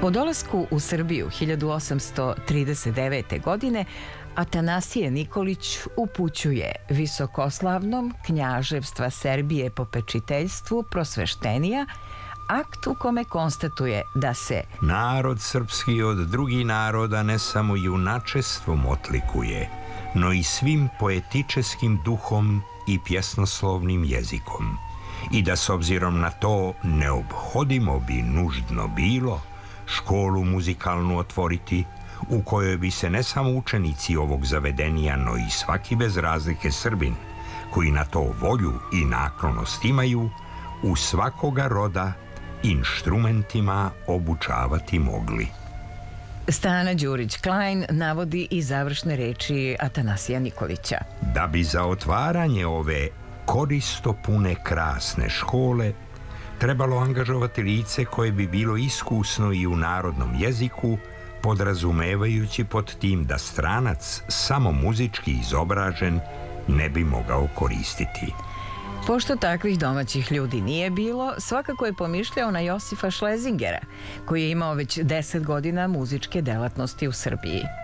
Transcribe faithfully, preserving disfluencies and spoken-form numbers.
Po dolasku u Srbiju hiljadu osamsto trideset devete. godine Atanasije Nikolić upućuje visokoslavnom Knjaževstva Serbije popečiteljstvu prosveštenija akt u kome konstatuje da se narod srpski od drugih naroda ne samo junačestvom otlikuje, no i svim poetičeskim duhom i pjesnoslovnim jezikom, i da s obzirom na to neophodimo bi nuždno bilo školu muzikalnu otvoriti, u kojoj bi se ne samo učenici ovog zavedenija, no i svaki bez razlike Srbin, koji na to volju i naklonost imaju, u svakoga roda inštrumentima obučavati mogli. Stana Đurić-Klein navodi i završne reči Atanasija Nikolića. Da bi za otvaranje ove koristopune krasne škole trebalo angažovati lice koje bi bilo iskusno i u narodnom jeziku, podrazumevajući pod tim da stranac samo muzički izobražen ne bi mogao koristiti. Pošto takvih domaćih ljudi nije bilo, svakako je pomišljao na Josifa Šlezingera, koji je imao već deset godina muzičke delatnosti u Srbiji.